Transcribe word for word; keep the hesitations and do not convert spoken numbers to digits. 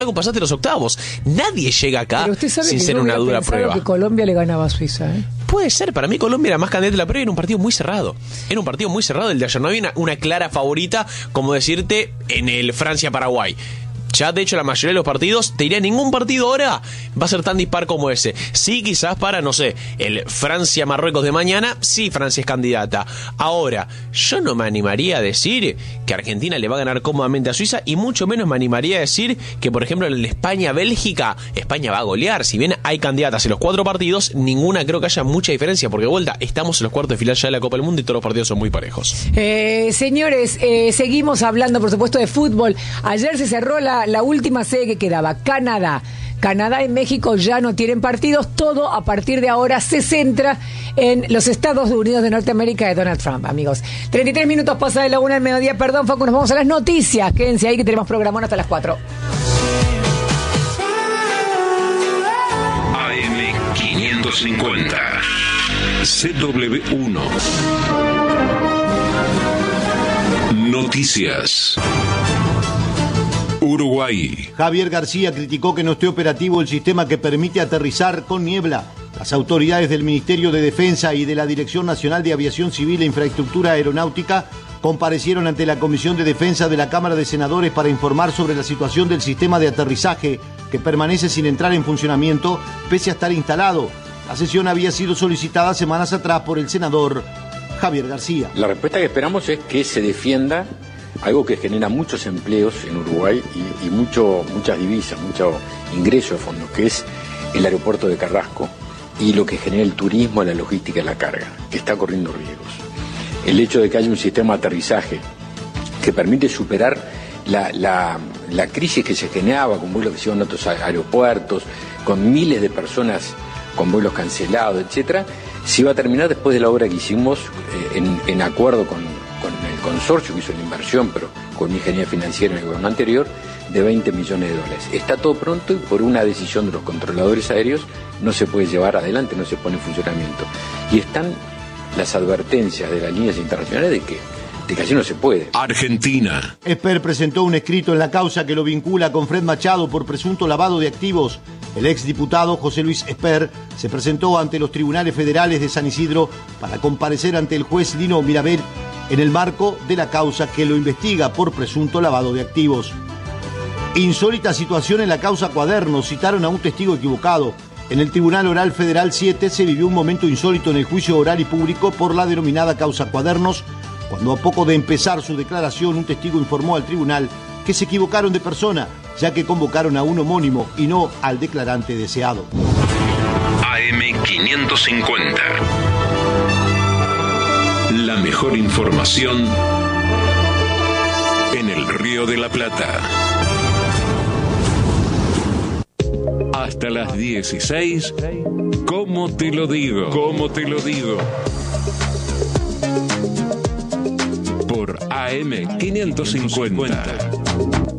pasaste los octavos. Nadie llega acá sin ser una dura prueba. Que Colombia le ganaba a Suiza, ¿eh? Puede ser, para mí Colombia era más candidata a la prueba y era un partido muy cerrado. Era un partido muy cerrado el de ayer. No había una, una clara favorita, como decirte, en el Francia-Paraguay. Ya, de hecho, la mayoría de los partidos, te diría, ningún partido ahora va a ser tan dispar como ese. Sí, quizás para, no sé, el Francia-Marruecos de mañana, sí, Francia es candidata. Ahora, yo no me animaría a decir que Argentina le va a ganar cómodamente a Suiza, y mucho menos me animaría a decir que, por ejemplo, en el España-Bélgica, España va a golear. Si bien hay candidatas en los cuatro partidos, ninguna creo que haya mucha diferencia, porque de vuelta, estamos en los cuartos de final ya de la Copa del Mundo y todos los partidos son muy parejos. Eh, señores, eh, seguimos hablando, por supuesto, de fútbol. Ayer se cerró la La última sede que quedaba, Canadá. Canadá y México ya no tienen partidos. Todo a partir de ahora se centra en los Estados Unidos de Norteamérica de Donald Trump, amigos. treinta y tres minutos pasa de la una del mediodía. Perdón, Facu, nos vamos a las noticias. Quédense ahí que tenemos programón hasta las cuatro. A M quinientos cincuenta C W uno Noticias. Uruguay. Javier García criticó que no esté operativo el sistema que permite aterrizar con niebla. Las autoridades del Ministerio de Defensa y de la Dirección Nacional de Aviación Civil e Infraestructura Aeronáutica comparecieron ante la Comisión de Defensa de la Cámara de Senadores para informar sobre la situación del sistema de aterrizaje que permanece sin entrar en funcionamiento pese a estar instalado. La sesión había sido solicitada semanas atrás por el senador Javier García. La respuesta que esperamos es que se defienda algo que genera muchos empleos en Uruguay y, y mucho, muchas divisas, mucho ingreso de fondos, que es el aeropuerto de Carrasco y lo que genera el turismo, la logística y la carga, que está corriendo riesgos. El hecho de que haya un sistema de aterrizaje que permite superar la, la, la crisis que se generaba con vuelos que se iban a otros aeropuertos, con miles de personas con vuelos cancelados, etcétera, se iba a terminar después de la obra que hicimos eh, en, en acuerdo con, con el consorcio que hizo la inversión, pero con ingeniería financiera en el gobierno anterior, de veinte millones de dólares. Está todo pronto y por una decisión de los controladores aéreos no se puede llevar adelante, no se pone en funcionamiento. Y están las advertencias de las líneas internacionales de que, de que así no se puede. Argentina. Esper presentó un escrito en la causa que lo vincula con Fred Machado por presunto lavado de activos. El exdiputado José Luis Esper se presentó ante los tribunales federales de San Isidro para comparecer ante el juez Lino Mirabel en el marco de la causa que lo investiga por presunto lavado de activos. Insólita situación en la causa Cuadernos, citaron a un testigo equivocado. En el Tribunal Oral Federal siete se vivió un momento insólito en el juicio oral y público por la denominada causa Cuadernos, cuando a poco de empezar su declaración un testigo informó al tribunal que se equivocaron de persona, ya que convocaron a un homónimo y no al declarante deseado. A M quinientos cincuenta. La mejor información en el Río de la Plata. Hasta las dieciséis, ¿cómo te lo digo? ¿Cómo te lo digo? Por A M quinientos cincuenta.